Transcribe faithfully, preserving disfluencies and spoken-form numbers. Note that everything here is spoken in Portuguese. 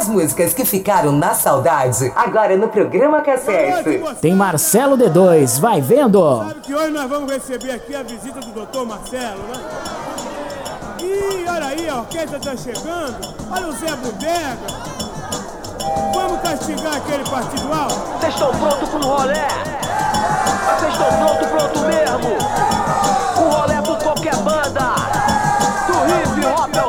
As músicas que ficaram na saudade, agora no programa Cassete. Tem Marcelo D dois, vai vendo. Sabe que hoje nós vamos receber aqui a visita do doutor Marcelo, né? E olha aí, a orquestra tá chegando. Olha o Zé Bodega. Vamos castigar aquele partido alto? Vocês estão prontos pro rolê?